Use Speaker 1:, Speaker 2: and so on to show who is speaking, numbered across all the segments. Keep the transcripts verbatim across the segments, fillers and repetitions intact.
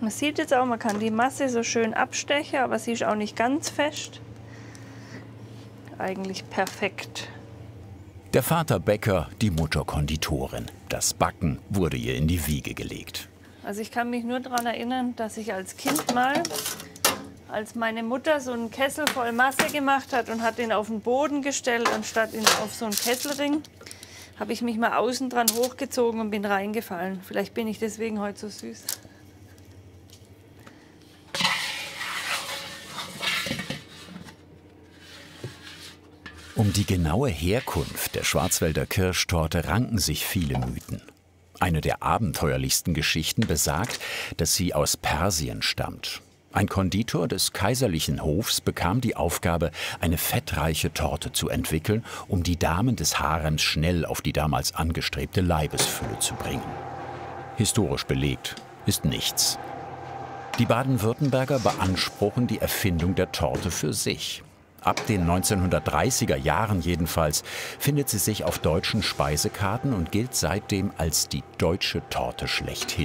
Speaker 1: Man sieht jetzt auch, man kann die Masse so schön abstechen, aber sie ist auch nicht ganz fest. Eigentlich perfekt.
Speaker 2: Der Vater Bäcker, die Mutter Konditorin. Das Backen wurde ihr in die Wiege gelegt.
Speaker 1: Also ich kann mich nur daran erinnern, dass ich als Kind mal, als meine Mutter so einen Kessel voll Masse gemacht hat und hat den auf den Boden gestellt, anstatt ihn auf so einen Kesselring, habe ich mich mal außen dran hochgezogen und bin reingefallen. Vielleicht bin ich deswegen heute so süß.
Speaker 2: Um die genaue Herkunft der Schwarzwälder Kirschtorte ranken sich viele Mythen. Eine der abenteuerlichsten Geschichten besagt, dass sie aus Persien stammt. Ein Konditor des kaiserlichen Hofs bekam die Aufgabe, eine fettreiche Torte zu entwickeln, um die Damen des Harems schnell auf die damals angestrebte Leibesfülle zu bringen. Historisch belegt ist nichts. Die Baden-Württemberger beanspruchen die Erfindung der Torte für sich. Ab den neunzehnhundertdreißiger Jahren jedenfalls findet sie sich auf deutschen Speisekarten und gilt seitdem als die deutsche Torte schlechthin.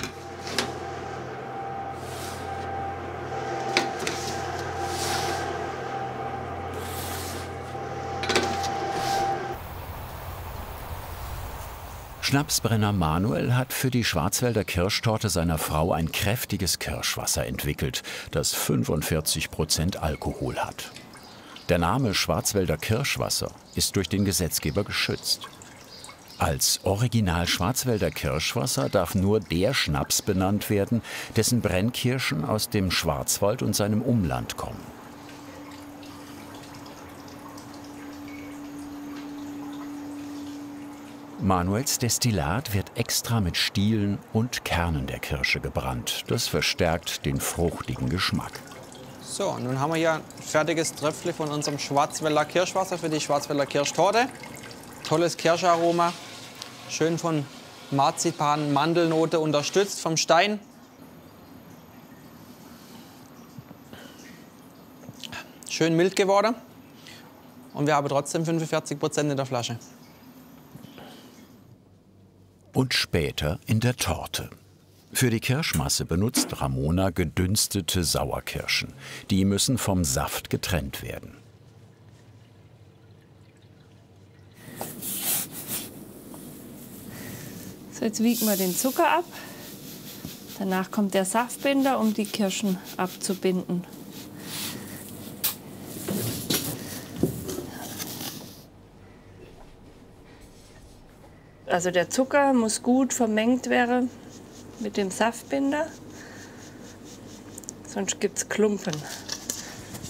Speaker 2: Schnapsbrenner Manuel hat für die Schwarzwälder Kirschtorte seiner Frau ein kräftiges Kirschwasser entwickelt, das fünfundvierzig Prozent Alkohol hat. Der Name Schwarzwälder Kirschwasser ist durch den Gesetzgeber geschützt. Als Original Schwarzwälder Kirschwasser darf nur der Schnaps benannt werden, dessen Brennkirschen aus dem Schwarzwald und seinem Umland kommen. Manuels Destillat wird extra mit Stielen und Kernen der Kirsche gebrannt. Das verstärkt den fruchtigen Geschmack.
Speaker 3: So, nun haben wir hier ein fertiges Tröpfchen von unserem Schwarzwälder Kirschwasser für die Schwarzwälder Kirschtorte. Tolles Kirscharoma, schön von Marzipan, Mandelnote unterstützt vom Stein. Schön mild geworden und wir haben trotzdem fünfundvierzig Prozent in der Flasche.
Speaker 2: Und später in der Torte. Für die Kirschmasse benutzt Ramona gedünstete Sauerkirschen. Die müssen vom Saft getrennt werden.
Speaker 1: So, jetzt wiegen wir den Zucker ab. Danach kommt der Saftbinder, um die Kirschen abzubinden. Also der Zucker muss gut vermengt werden mit dem Saftbinder, sonst gibt es Klumpen.